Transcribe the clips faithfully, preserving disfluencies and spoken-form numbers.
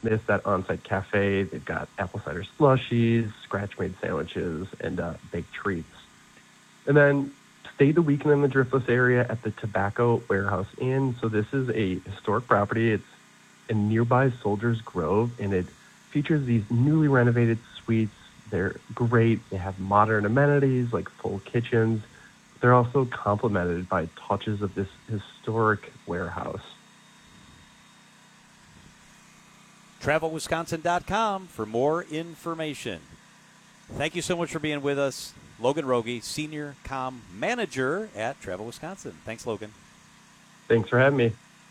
miss that on-site cafe. They've got apple cider slushies, scratch-made sandwiches, and uh, baked treats. And then stay the weekend in the Driftless area at the Tobacco Warehouse Inn. So this is a historic property. It's in nearby Soldiers Grove, and it features these newly renovated suites. They're great. They have modern amenities like full kitchens. They're also complemented by touches of this historic warehouse. travel wisconsin dot com for more information. Thank you so much for being with us. Logan Rogie, Senior Comm Manager at Travel Wisconsin. Thanks, Logan. Thanks for having me.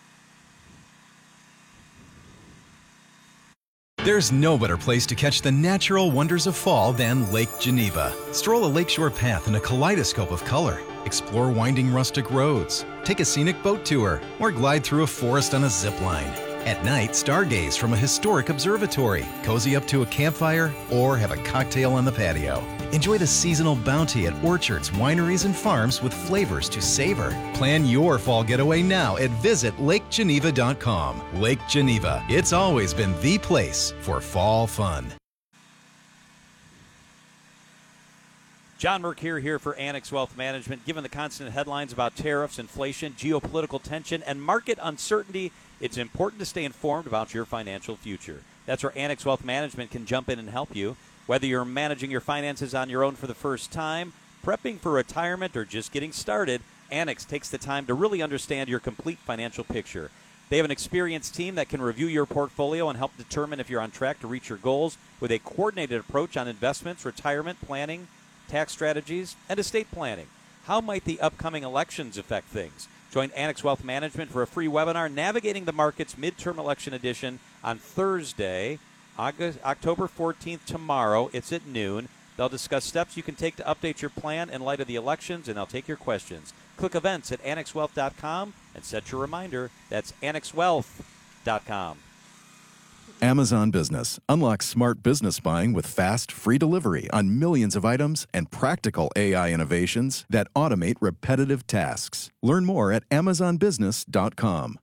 There's no better place to catch the natural wonders of fall than Lake Geneva. Stroll a lakeshore path in a kaleidoscope of color. Explore winding rustic roads. Take a scenic boat tour or glide through a forest on a zip line. At night, stargaze from a historic observatory, cozy up to a campfire, or have a cocktail on the patio. Enjoy the seasonal bounty at orchards, wineries, and farms with flavors to savor. Plan your fall getaway now at visit lake geneva dot com. Lake Geneva, it's always been the place for fall fun. John Mercure here for Annex Wealth Management. Given the constant headlines about tariffs, inflation, geopolitical tension, and market uncertainty, it's important to stay informed about your financial future. That's where Annex Wealth Management can jump in and help you. Whether you're managing your finances on your own for the first time, prepping for retirement, or just getting started, Annex takes the time to really understand your complete financial picture. They have an experienced team that can review your portfolio and help determine if you're on track to reach your goals with a coordinated approach on investments, retirement planning, tax strategies, and estate planning. How might the upcoming elections affect things? Join Annex Wealth Management for a free webinar, Navigating the Markets Midterm Election Edition, on Thursday, August, October fourteenth, tomorrow. It's at noon. They'll discuss steps you can take to update your plan in light of the elections, and they'll take your questions. Click events at annex wealth dot com and set your reminder. That's annex wealth dot com. Amazon Business. Unlock smart business buying with fast, free delivery on millions of items and practical A I innovations that automate repetitive tasks. Learn more at amazon business dot com.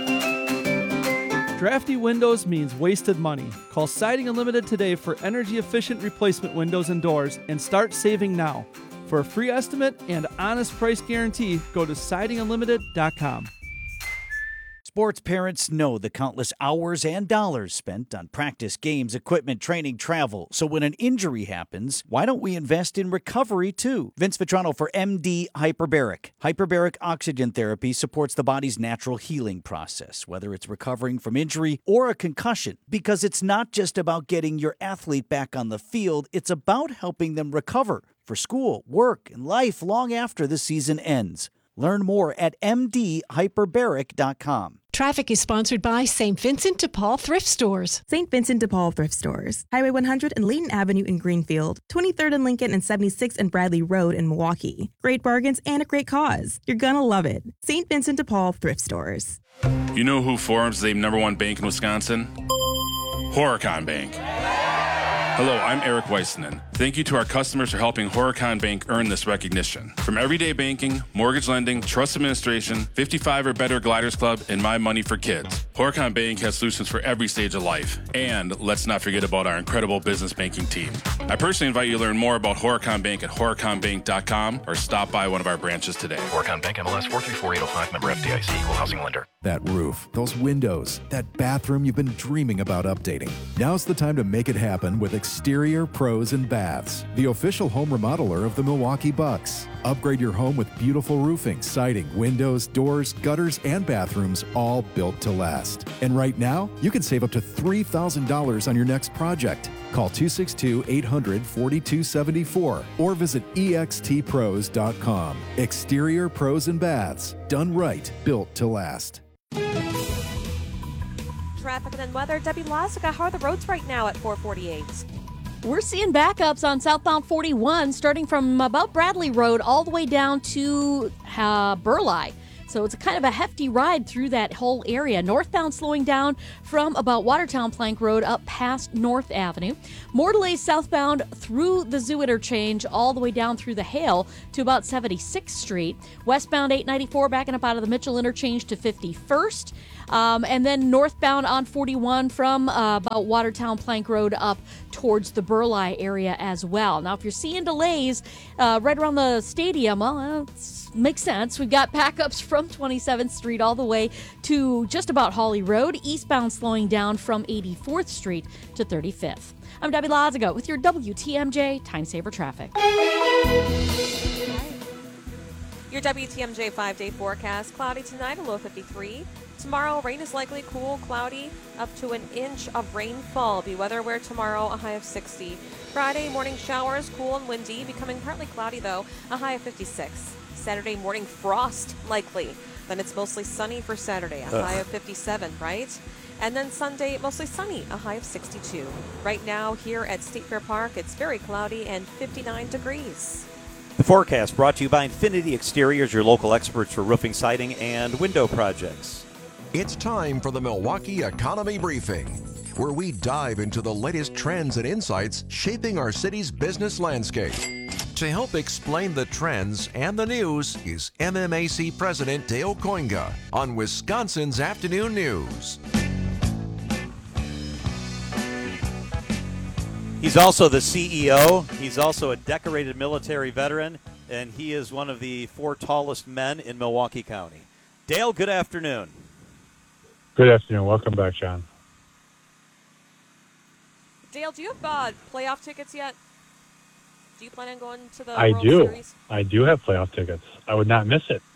Drafty windows means wasted money. Call Siding Unlimited today for energy-efficient replacement windows and doors and start saving now. For a free estimate and honest price guarantee, go to siding unlimited dot com. Sports parents know the countless hours and dollars spent on practice, games, equipment, training, travel. So when an injury happens, why don't we invest in recovery too? Vince Vitrano for M D Hyperbaric. Hyperbaric oxygen therapy supports the body's natural healing process, whether it's recovering from injury or a concussion, because it's not just about getting your athlete back on the field, it's about helping them recover for school, work, and life long after the season ends. Learn more at m d hyperbaric dot com. Traffic is sponsored by Saint Vincent de Paul Thrift Stores. Saint Vincent de Paul Thrift Stores. Highway one hundred and Layton Avenue in Greenfield. twenty-third and Lincoln and seventy-sixth and Bradley Road in Milwaukee. Great bargains and a great cause. You're gonna love it. Saint Vincent de Paul Thrift Stores. You know who forms the number one bank in Wisconsin? Horicon Bank. Hello, I'm Eric Weissman. Thank you to our customers for helping Horicon Bank earn this recognition. From everyday banking, mortgage lending, trust administration, fifty-five or better Gliders Club, and My Money for Kids, Horicon Bank has solutions for every stage of life. And let's not forget about our incredible business banking team. I personally invite you to learn more about Horicon Bank at horicon bank dot com or stop by one of our branches today. Horicon Bank, M L S four three four eight oh five, member F D I C, equal housing lender. That roof, those windows, that bathroom you've been dreaming about updating. Now's the time to make it happen with Exterior Pros and Baths, the official home remodeler of the Milwaukee Bucks. Upgrade your home with beautiful roofing, siding, windows, doors, gutters, and bathrooms, all built to last. And right now, you can save up to three thousand dollars on your next project. Call two six two, eight hundred, four two seven four or visit e x t pros dot com. Exterior Pros and Baths, done right, built to last. Traffic and then weather. Debbie Lassica, how are the roads right now at four forty-eight? We're seeing backups on southbound forty-one starting from about Bradley Road all the way down to uh, Burleigh. So it's a kind of a hefty ride through that whole area. Northbound slowing down from about Watertown Plank Road up past North Avenue. More delays southbound through the Zoo Interchange all the way down through the Hale to about seventy-sixth Street. Westbound eight ninety-four backing up out of the Mitchell Interchange to fifty-first. Um, and then northbound on forty-one from uh, about Watertown Plank Road up towards the Burleigh area as well. Now, if you're seeing delays uh, right around the stadium, well, uh, it's, makes sense. We've got backups from twenty-seventh Street all the way to just about Hawley Road, eastbound slowing down from eighty-fourth Street to thirty-fifth. I'm Debbie Lazago with your W T M J Time Saver Traffic. Your W T M J five-day forecast. Cloudy tonight, a low fifty-three. Tomorrow, rain is likely, cool, cloudy, up to an inch of rainfall. Be weather aware tomorrow, a high of sixty. Friday, morning showers, cool and windy, becoming partly cloudy though, a high of fifty-six. Saturday morning, frost likely. Then it's mostly sunny for Saturday, a Ugh. high of fifty-seven, right? And then Sunday, mostly sunny, a high of sixty-two. Right now, here at State Fair Park, it's very cloudy and fifty-nine degrees. The forecast brought to you by Infinity Exteriors, your local experts for roofing, siding, and window projects. It's time for the Milwaukee Economy Briefing, where we dive into the latest trends and insights shaping our city's business landscape. To help explain the trends and the news is M M A C President Dale Koinga on Wisconsin's Afternoon News. He's also the C E O. He's also a decorated military veteran, and he is one of the four tallest men in Milwaukee County. Dale, good afternoon. Good afternoon. Welcome back, John. Dale, do you have uh, playoff tickets yet? Do you plan on going to the I World do. Series? I do have playoff tickets. I would not miss it.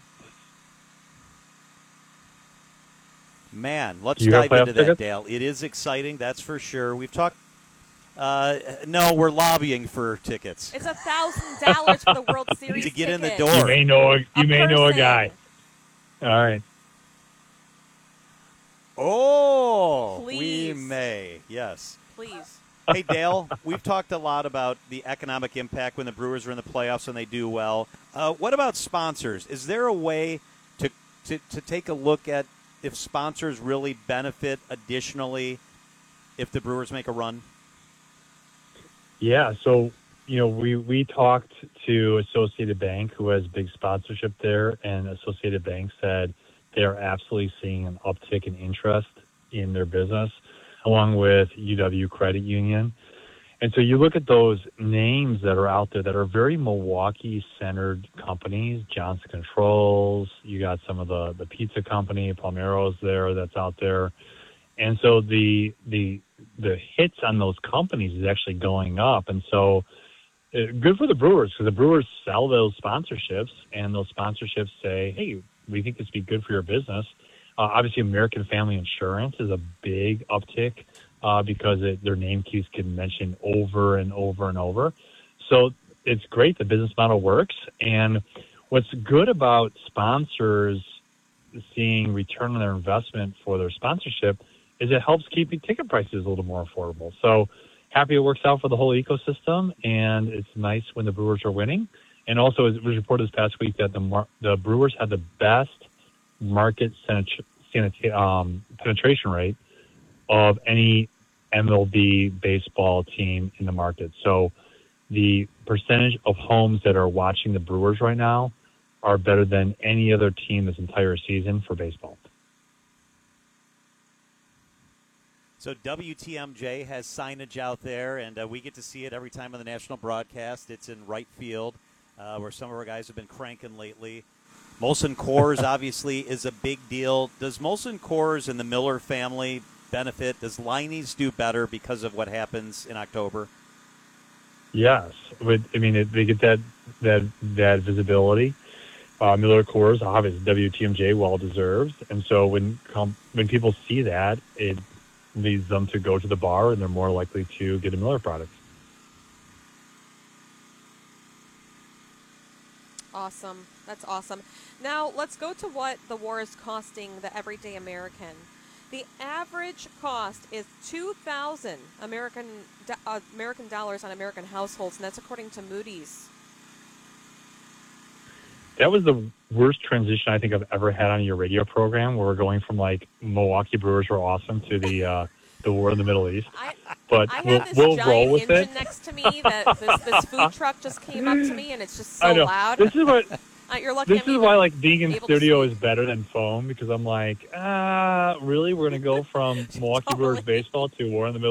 Man, let's Do you have dive playoff into that, tickets? Dale. It is exciting, that's for sure. We've talked. Uh, no, we're lobbying for tickets It's a thousand dollars for the World Series to get in the ticket. door. You may know a, you A may know a person. guy. All right. Oh, we Please. may. Yes. Please. Hey, Dale, we've talked a lot about the economic impact when the Brewers are in the playoffs and they do well. Uh, what about sponsors? Is there a way to, to, to take a look at if sponsors really benefit additionally if the Brewers make a run? Yeah, so, you know, we, we talked to Associated Bank, who has big sponsorship there, and Associated Bank said they are absolutely seeing an uptick in interest in their business, along with U W Credit Union. And so you look at those names that are out there that are very Milwaukee-centered companies, Johnson Controls, you got some of the, the pizza company, Palmero's there that's out there. And so the the the hits on those companies is actually going up. And so uh, good for the Brewers, because the Brewers sell those sponsorships, and those sponsorships say, hey, we think this would be good for your business. Uh, obviously, American Family Insurance is a big uptick uh, because it, their name keeps getting mentioned over and over and over. So it's great. The business model works. And what's good about sponsors seeing return on their investment for their sponsorship is it helps keep ticket prices a little more affordable. So happy it works out for the whole ecosystem, and it's nice when the Brewers are winning. And also, it was reported this past week that the mar- the Brewers had the best market sanit- sanita- um, penetration rate of any M L B baseball team in the market. So the percentage of homes that are watching the Brewers right now are better than any other team this entire season for baseball. So W T M J has signage out there, and uh, we get to see it every time on the national broadcast. It's in right field, uh, where some of our guys have been cranking lately. Molson Coors, obviously, is a big deal. Does Molson Coors and the Miller family benefit? Does Liney's do better because of what happens in October? Yes. But, I mean, it, they get that that that visibility. Uh, Miller Coors, obviously, W T M J, well-deserved. And so when com- when people see that, it leads them to go to the bar, and they're more likely to get a Miller product. Awesome. That's awesome. Now, let's go to what the war is costing the everyday American. The average cost is two thousand American do- uh, American dollars on American households, and that's according to Moody's. That was the worst transition I think I've ever had on your radio program, where we're going from like Milwaukee Brewers were awesome to the uh, the war in the Middle East. I, but I we'll, have this we'll giant roll with engine it. next to me that this, this food truck just came up to me, and it's just so I know. loud. This is what Uh, you're lucky. This I'm is even why like being in able to studio see. is better than phone because I'm like, ah, really? We're gonna go from Milwaukee Brewers baseball to War in the Middle